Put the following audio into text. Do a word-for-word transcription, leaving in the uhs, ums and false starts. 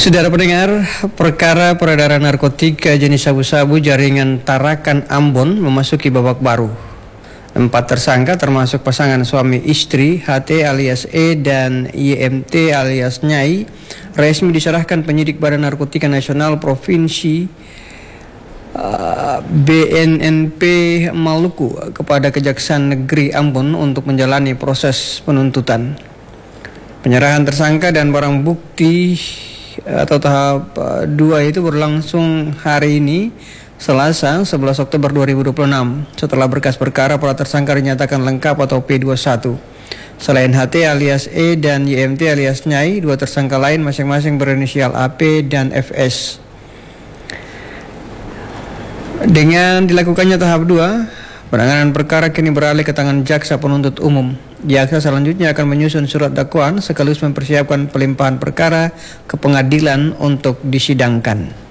Saudara pendengar, perkara peredaran narkotika jenis sabu-sabu jaringan Tarakan Ambon memasuki babak baru. Empat tersangka termasuk pasangan suami istri H T alias E dan Y M T alias Nyai resmi diserahkan penyidik Badan Narkotika Nasional Provinsi uh, B N N P Maluku kepada Kejaksaan Negeri Ambon untuk menjalani proses penuntutan. Penyerahan tersangka dan barang bukti atau tahap dua itu berlangsung hari ini Selasa sebelas Oktober dua ribu dua puluh enam setelah berkas perkara para tersangka dinyatakan lengkap atau P dua puluh satu. Selain H T alias E dan Y M T alias Nyai, dua tersangka lain masing-masing berinisial A P dan F S. Dengan dilakukannya tahap dua, penanganan perkara kini beralih ke tangan jaksa penuntut umum. Jaksa selanjutnya akan menyusun surat dakwaan sekaligus mempersiapkan pelimpahan perkara ke pengadilan untuk disidangkan.